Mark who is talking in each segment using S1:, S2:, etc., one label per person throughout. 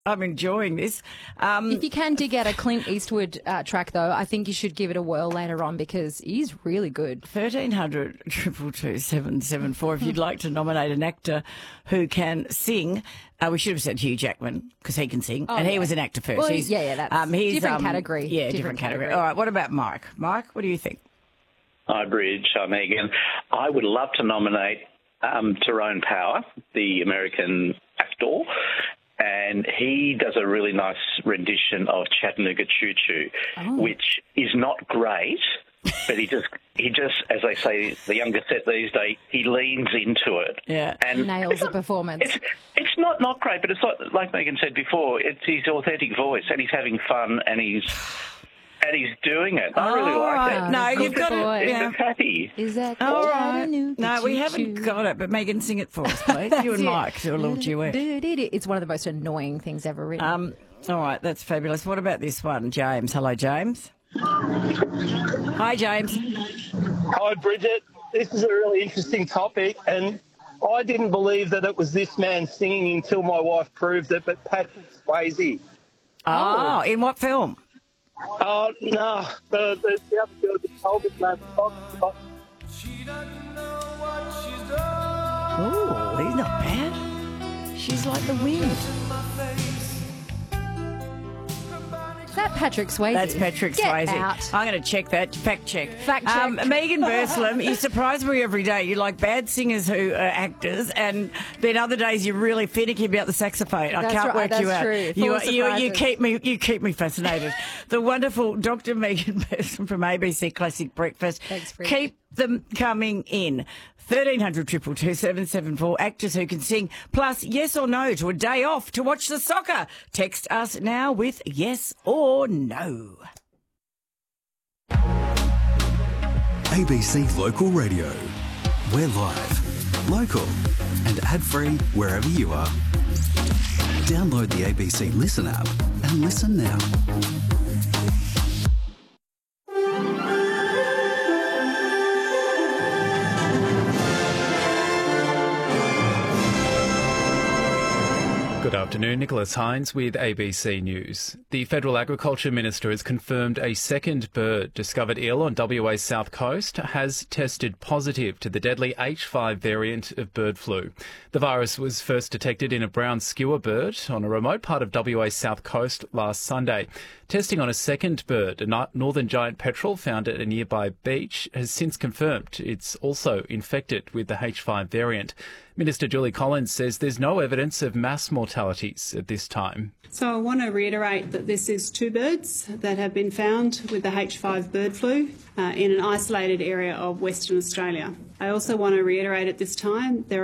S1: I'm enjoying this.
S2: If you can dig out a Clint Eastwood track, though, I think you should give it a whirl later on because he's really good.
S1: 1300 222 774 if you'd like to nominate an actor who can sing. We should have said Hugh Jackman because he can sing, and he was an actor first.
S2: Well, that's different category.
S1: Yeah, different category. All right, what about Mike? Mike, what do you think?
S3: Hi, Bridge. Hi, Megan. I would love to nominate Tyrone Power, the American actor. And he does a really nice rendition of Chattanooga Choo Choo, which is not great, but he just, as they say, the younger set these days, he leans into it.
S2: Yeah, and nails the performance.
S3: It's not great, but it's like Megan said before, it's his authentic voice, and he's having fun, and he's doing it. I really like it.
S1: No, you've got it.
S3: It's happy.
S2: Is that
S1: all right? No, we haven't got it, but Megan, sing it for us, please. You and Mike do a little duet.
S2: It's one of the most annoying things ever written.
S1: All right, that's fabulous. What about this one, James? Hello, James. Hi, James.
S4: Hi, Bridget. This is a really interesting topic, and I didn't believe that it was this man singing until my wife proved it, but Patrick Swayze.
S1: Oh, in what film?
S4: Oh, no, the other girl just told me last time.
S1: Oh, he's not bad. She's like the wind.
S2: Is that Patrick Swayze?
S1: That's Patrick Swayze.
S2: Out.
S1: I'm going to check that. Fact check.
S2: Megan
S1: Burslem, you surprise me every day. You like bad singers who are actors, and then other days you're really finicky about the saxophone. I can't work you out.
S2: True.
S1: You keep me fascinated. The wonderful Dr. Megan Burslem from ABC Classic Breakfast.
S2: Thanks,
S1: keep them coming in. 1300 222 774, actors who can sing, plus yes or no to a day off to watch the soccer. Text us now with yes or no.
S5: ABC Local Radio. We're live, local and ad-free wherever you are. Download the ABC Listen app and listen now.
S6: Good afternoon, Nicholas Hines with ABC News. The Federal Agriculture Minister has confirmed a second bird discovered ill on WA's south coast has tested positive to the deadly H5 variant of bird flu. The virus was first detected in a brown skewer bird on a remote part of WA's south coast last Sunday. Testing on a second bird, a northern giant petrel found at a nearby beach, has since confirmed it's also infected with the H5 variant. Minister Julie Collins says there's no evidence of mass mortalities at this time.
S7: So I want to reiterate that this is two birds that have been found with the H5 bird flu in an isolated area of Western Australia. I also want to reiterate at this time there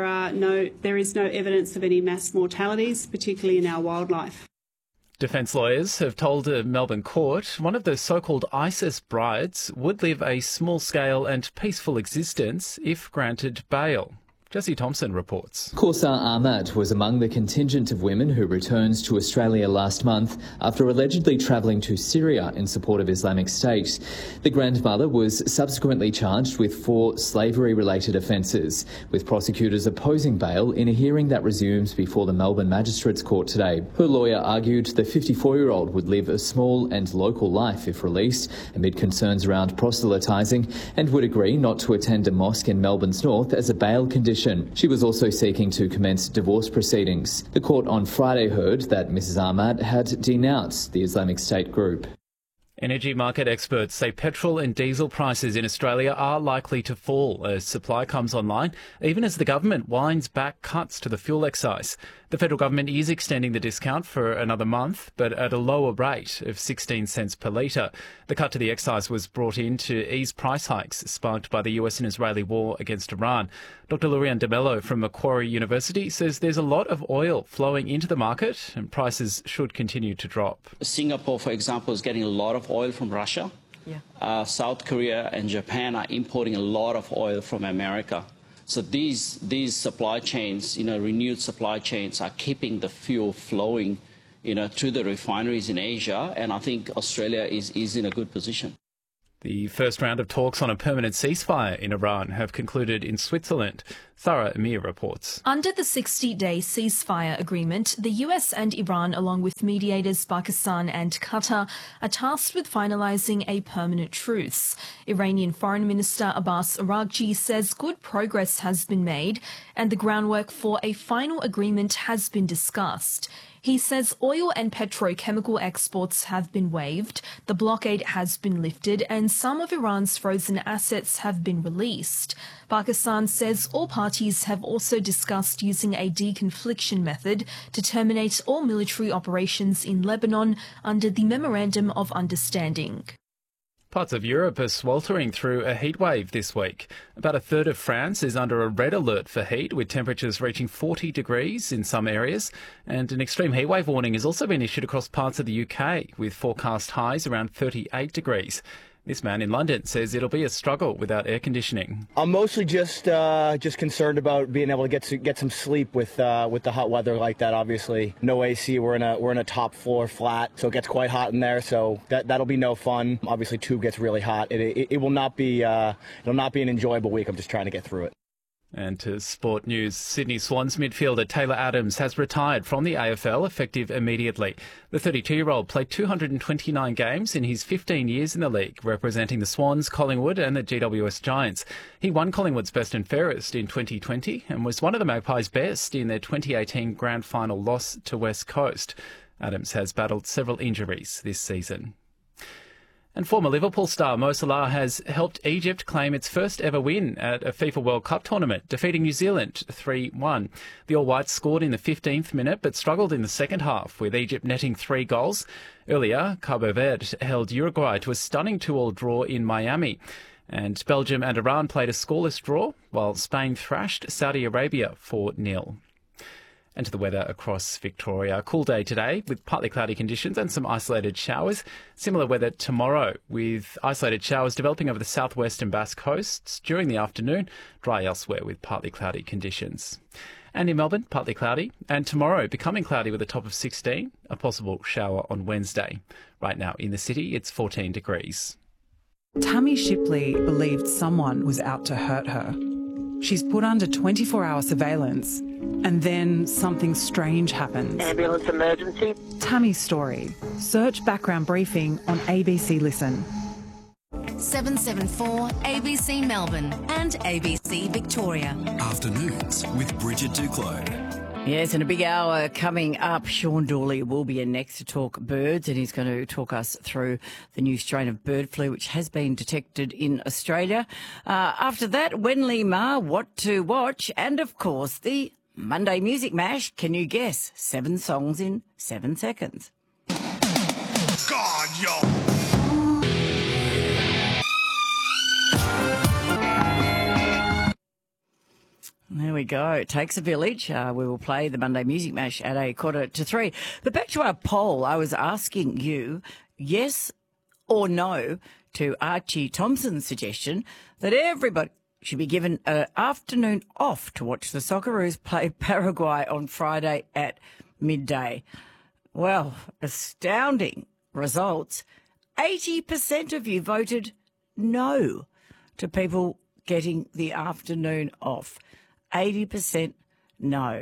S7: is no evidence of any mass mortalities, particularly in our wildlife.
S6: Defence lawyers have told a Melbourne court one of the so-called ISIS brides would live a small-scale and peaceful existence if granted bail. Jesse Thompson reports.
S8: Kaursar Ahmad was among the contingent of women who returned to Australia last month after allegedly travelling to Syria in support of Islamic State. The grandmother was subsequently charged with 4 slavery-related offences, with prosecutors opposing bail in a hearing that resumes before the Melbourne Magistrates Court today. Her lawyer argued the 54-year-old would live a small and local life if released, amid concerns around proselytising, and would agree not to attend a mosque in Melbourne's north as a bail condition. She was also seeking to commence divorce proceedings. The court on Friday heard that Mrs. Ahmad had denounced the Islamic State group.
S6: Energy market experts say petrol and diesel prices in Australia are likely to fall as supply comes online, even as the government winds back cuts to the fuel excise. The federal government is extending the discount for another month, but at a lower rate of 16 cents per litre. The cut to the excise was brought in to ease price hikes sparked by the US and Israeli war against Iran. Dr. Lurian De Mello from Macquarie University says there's a lot of oil flowing into the market and prices should continue to drop.
S9: Singapore, for example, is getting a lot of oil from Russia. South Korea and Japan are importing a lot of oil from America. So these supply chains, renewed supply chains are keeping the fuel flowing, to the refineries in Asia. And I think Australia is in a good position.
S6: The first round of talks on a permanent ceasefire in Iran have concluded in Switzerland. Thara Amir reports.
S10: Under the 60-day ceasefire agreement, the US and Iran, along with mediators Pakistan and Qatar, are tasked with finalising a permanent truce. Iranian Foreign Minister Abbas Araghchi says good progress has been made and the groundwork for a final agreement has been discussed. He says oil and petrochemical exports have been waived, the blockade has been lifted, and some of Iran's frozen assets have been released. Pakistan says all parties have also discussed using a deconfliction method to terminate all military operations in Lebanon under the Memorandum of Understanding.
S6: Parts of Europe are sweltering through a heatwave this week. About a third of France is under a red alert for heat, with temperatures reaching 40 degrees in some areas. And an extreme heatwave warning has also been issued across parts of the UK, with forecast highs around 38 degrees. This man in London says it'll be a struggle without air conditioning.
S11: I'm mostly just concerned about being able to get some sleep with the hot weather like that. Obviously, no AC. We're in a top floor flat, so it gets quite hot in there. So that'll be no fun. Obviously, tube gets really hot. It will not be it'll not be an enjoyable week. I'm just trying to get through it.
S6: And to sport news, Sydney Swans midfielder Taylor Adams has retired from the AFL effective immediately. The 32-year-old played 229 games in his 15 years in the league, representing the Swans, Collingwood and the GWS Giants. He won Collingwood's best and fairest in 2020 and was one of the Magpies' best in their 2018 grand final loss to West Coast. Adams has battled several injuries this season. And former Liverpool star Mo Salah has helped Egypt claim its first ever win at a FIFA World Cup tournament, defeating New Zealand 3-1. The All Whites scored in the 15th minute but struggled in the second half, with Egypt netting 3 goals. Earlier, Cabo Verde held Uruguay to a stunning 2-2 draw in Miami. And Belgium and Iran played a scoreless draw, while Spain thrashed Saudi Arabia 4-0. And to the weather across Victoria. A cool day today with partly cloudy conditions and some isolated showers. Similar weather tomorrow with isolated showers developing over the southwest and Basque coasts during the afternoon. Dry elsewhere with partly cloudy conditions. And in Melbourne, partly cloudy. And tomorrow, becoming cloudy with a top of 16. A possible shower on Wednesday. Right now in the city, it's 14 degrees.
S12: Tammy Shipley believed someone was out to hurt her. She's put under 24-hour surveillance, and then something strange happens.
S13: Ambulance emergency.
S12: Tammy's story. Search background briefing on ABC Listen.
S14: 774 ABC Melbourne and ABC Victoria.
S5: Afternoons with Bridget Duclos.
S1: Yes, in a big hour coming up, Sean Dooley will be in next to talk birds, and he's going to talk us through the new strain of bird flu which has been detected in Australia. After that, Wenley Ma, what to watch, and of course the Monday Music Mash. Can you guess? 7 songs in 7 seconds.
S15: God, yo!
S1: There we go. It takes a village. We will play the Monday Music Mash at 2:45. But back to our poll, I was asking you, yes or no, to Archie Thompson's suggestion that everybody should be given an afternoon off to watch the Socceroos play Paraguay on Friday at midday. Well, astounding results. 80% of you voted no to people getting the afternoon off. 80% no.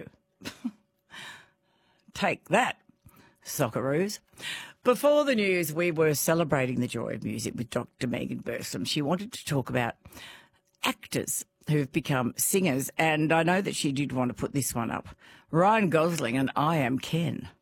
S1: Take that, Socceroos. Before the news, we were celebrating the joy of music with Dr. Megan Burstrom. She wanted to talk about actors who've become singers, and I know that she did want to put this one up. Ryan Gosling and I Am Ken.